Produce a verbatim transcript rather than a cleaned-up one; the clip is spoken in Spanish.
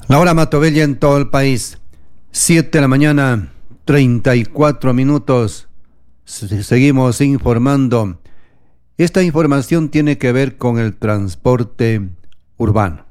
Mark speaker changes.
Speaker 1: La hora Matobella en todo el país, siete de la mañana, treinta y cuatro minutos. Seguimos informando. Esta información tiene que ver con el transporte urbano.